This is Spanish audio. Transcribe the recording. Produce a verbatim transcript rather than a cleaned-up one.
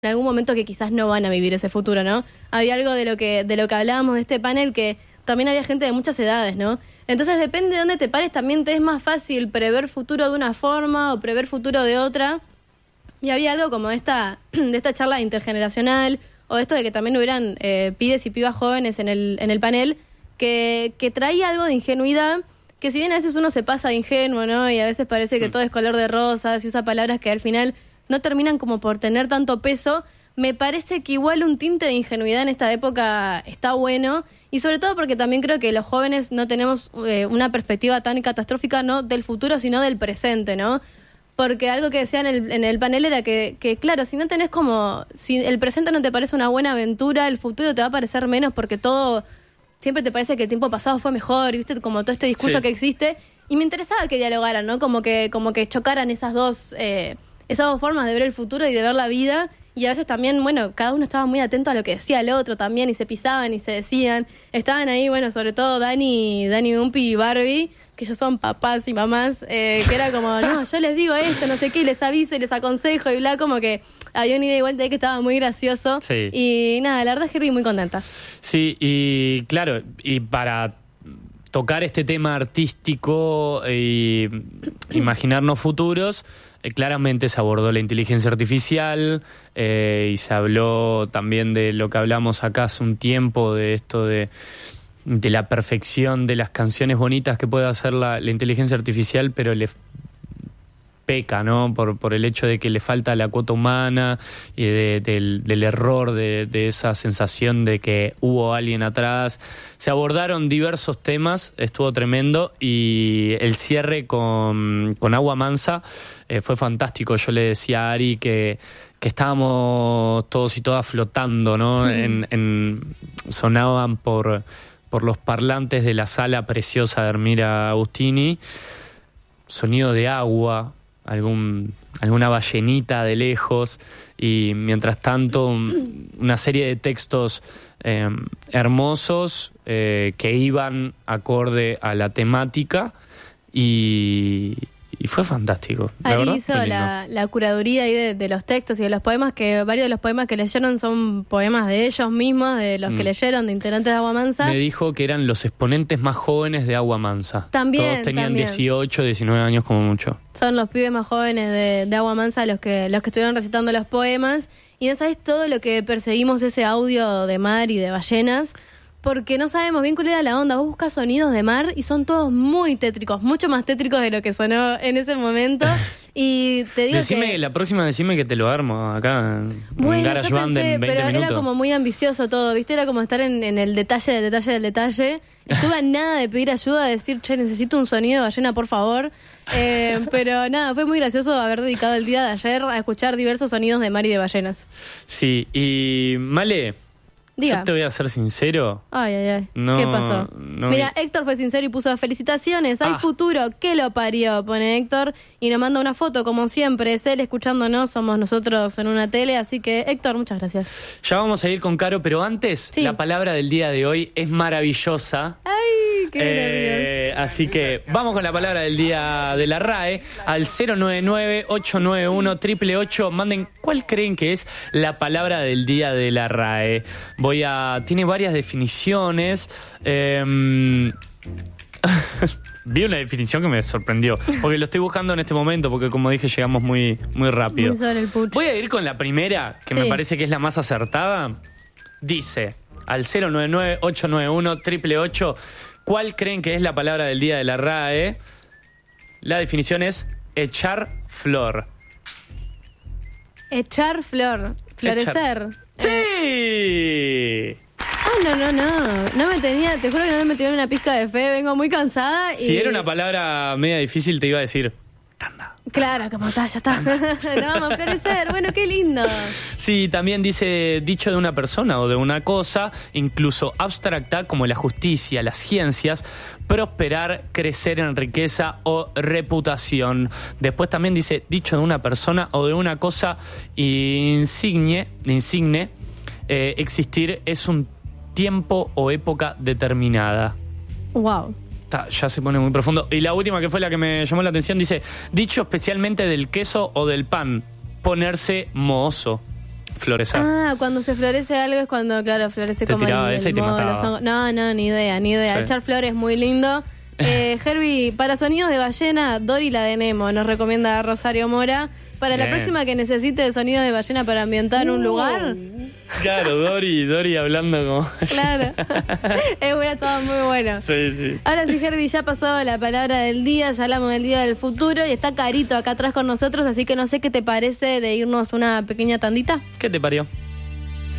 en algún momento que quizás no van a vivir ese futuro, ¿no? Había algo de lo que de lo que hablábamos de este panel, que también había gente de muchas edades, ¿no? Entonces depende de dónde te pares, también te es más fácil prever futuro de una forma o prever futuro de otra. Y había algo como esta, de esta charla intergeneracional, o esto de que también hubieran eh, pibes y pibas jóvenes en el, en el panel, que, que traía algo de ingenuidad, que si bien a veces uno se pasa de ingenuo, ¿no? Y a veces parece que todo es color de rosas y usa palabras que al final no terminan como por tener tanto peso, me parece que igual un tinte de ingenuidad en esta época está bueno, y sobre todo porque también creo que los jóvenes no tenemos eh, una perspectiva tan catastrófica, no del futuro, sino del presente, ¿no? Porque algo que decía en el, en el panel era que, que, claro, si no tenés como, si el presente no te parece una buena aventura, el futuro te va a parecer menos, porque todo, siempre te parece que el tiempo pasado fue mejor, ¿viste? Como todo este discurso sí. que existe, y me interesaba que dialogaran, ¿no? Como que, como que chocaran esas dos... Eh, esas dos formas de ver el futuro y de ver la vida, y a veces también, bueno, cada uno estaba muy atento a lo que decía el otro también, y se pisaban y se decían, estaban ahí, bueno, sobre todo Dani, Dani Dumpi y Barbie, que ellos son papás y mamás, eh, que era como, no, yo les digo esto, no sé qué, y les aviso y les aconsejo, y bla, como que había una ida y vuelta ahí que estaba muy gracioso, sí. y nada, la verdad es que estoy muy contenta. Sí, y claro, y para tocar este tema artístico y imaginarnos futuros, Eh, claramente se abordó la inteligencia artificial eh, y se habló también de lo que hablamos acá hace un tiempo, de esto de, de la perfección de las canciones bonitas que puede hacer la, la inteligencia artificial, pero le peca, ¿no? Por, por el hecho de que le falta la cuota humana y de, del, del error, de, de esa sensación de que hubo alguien atrás. Se abordaron diversos temas, estuvo tremendo, y el cierre con, con Agua Mansa eh, fue fantástico. Yo le decía a Ari que, que estábamos todos y todas flotando, ¿no? En, en, sonaban por, por los parlantes de la sala preciosa de Ermira Agustini, sonido de agua, algún alguna ballenita de lejos, y mientras tanto un, una serie de textos eh, hermosos eh, que iban acorde a la temática, y, y fue fantástico. Ari hizo la, la curaduría ahí de, de los textos y de los poemas, que varios de los poemas que leyeron son poemas de ellos mismos, de los mm. que leyeron, de integrantes de Agua Mansa. Me dijo que eran los exponentes más jóvenes de Agua Mansa. También, Todos tenían también. dieciocho, diecinueve años como mucho. Son los pibes más jóvenes de, de Agua Mansa los que, los que estuvieron recitando los poemas. Y no sabes todo lo que perseguimos ese audio de mar y de ballenas, porque no sabemos bien cuál era la onda. Vos buscas sonidos de mar y son todos muy tétricos, mucho más tétricos de lo que sonó en ese momento. Y te digo decime, que... la próxima decime que te lo armo acá en bueno, GarageBand en veinte pero minutos. Era como muy ambicioso todo, ¿viste? Era como estar en, en el detalle del detalle del detalle. Estuve a nada de pedir ayuda, de decir, che, necesito un sonido de ballena, por favor. Eh, pero nada, fue muy gracioso haber dedicado el día de ayer a escuchar diversos sonidos de mar y de ballenas. Sí, y Male... Diga. Yo te voy a ser sincero. Ay, ay, ay. No, ¿Qué pasó? No Mira, me... Héctor fue sincero y puso felicitaciones, hay ah. futuro, que lo parió, pone Héctor, y nos manda una foto, como siempre, es él escuchándonos, somos nosotros en una tele, así que Héctor, muchas gracias. Ya vamos a ir con Caro, pero antes, sí. la palabra del día de hoy es maravillosa. ¡Ay, qué eh, nervios! Así que vamos con la palabra del día de la R A E, al cero nueve nueve, ocho nueve uno, ocho ocho ocho, manden cuál creen que es la palabra del día de la R A E. Voy a... Tiene varias definiciones. Eh, vi una definición que me sorprendió, porque lo estoy buscando en este momento, porque como dije, llegamos muy, muy rápido. Muy sobre el pucho. Voy a ir con la primera, que sí. me parece que es la más acertada. Dice, al cero nueve nueve, ocho nueve uno, ocho ocho ocho, ¿cuál creen que es la palabra del día de la R A E? La definición es echar flor. Echar flor. Florecer. ¡Sí! Eh. Ah, no, no, no. No me tenía, te juro que no me metí en una pizca de fe. Vengo muy cansada. Y... Si era una palabra media difícil, te iba a decir tanda. Claro, como está, ya está. No, vamos a florecer. Bueno, qué lindo. Sí, también dice dicho de una persona o de una cosa, incluso abstracta, como la justicia, las ciencias, prosperar, crecer en riqueza o reputación. Después también dice dicho de una persona o de una cosa insigne, insigne, eh, existir es un tiempo o época determinada. Wow. Ya se pone muy profundo. Y la última, que fue la que me llamó la atención, dice dicho especialmente del queso o del pan, ponerse mohoso. florecer. Ah, cuando se florece algo es cuando, claro, florece Te como tiraba el, esa y el te moho, mataba. los hongos. No, no, ni idea, ni idea. Sí. Echar flores muy lindo. Eh, Herbie, para sonidos de ballena, Dory la de Nemo, nos recomienda Rosario Mora. Para la Bien. próxima que necesite sonidos de ballena para ambientar un lugar. Claro, Dory, Dory hablando como... Claro. Es bueno, todo muy bueno. Sí, sí. Ahora sí, Herbie, ya pasó la palabra del día, ya hablamos del día del futuro y está Carito acá atrás con nosotros, así que no sé qué te parece de irnos una pequeña tandita. ¿Qué te parió?